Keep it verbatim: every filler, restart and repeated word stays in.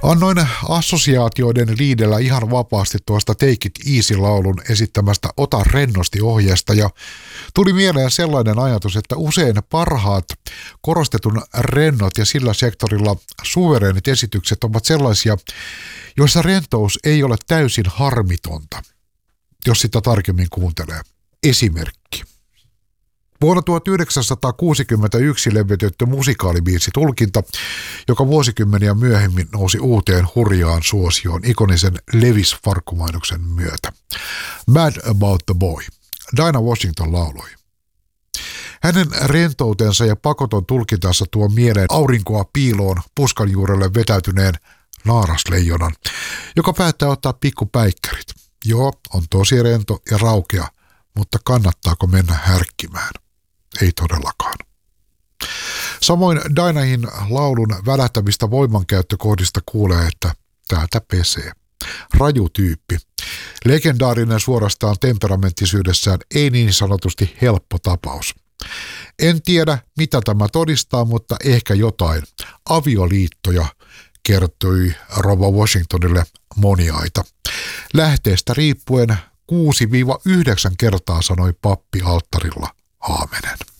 Annoin assosiaatioiden liidellä ihan vapaasti tuosta Take It Easy-laulun esittämästä Ota rennosti -ohjeesta ja tuli mieleen sellainen ajatus, että usein parhaat korostetun rennot ja sillä sektorilla suvereenit esitykset ovat sellaisia, joissa rentous ei ole täysin harmitonta, jos sitä tarkemmin kuuntelee. Esimerkki. Vuonna tuhatyhdeksänsataakuusikymmentäyksi levytetty musikaalibiisi Tulkinta, joka vuosikymmeniä myöhemmin nousi uuteen hurjaan suosioon ikonisen Levis-farkkumainoksen myötä. Mad About the Boy. Dinah Washington lauloi. Hänen rentoutensa ja pakoton tulkintansa tuo mieleen aurinkoa piiloon puskan juurelle vetäytyneen naarasleijonan, joka päättää ottaa pikkupäikkärit. Joo, on tosi rento ja raukea, mutta kannattaako mennä härkkimään? Ei todellakaan. Samoin Dinahin laulun välähtämistä voimankäyttökohdista kuulee, että täältä pesee. Raju tyyppi. Legendaarinen suorastaan temperamenttisyydessään, ei niin sanotusti helppo tapaus. En tiedä, mitä tämä todistaa, mutta ehkä jotain. Avioliittoja, kertoi rouva Washingtonille moniaita. Lähteestä riippuen kuusi yhdeksän kertaa sanoi pappi alttarilla aamenen.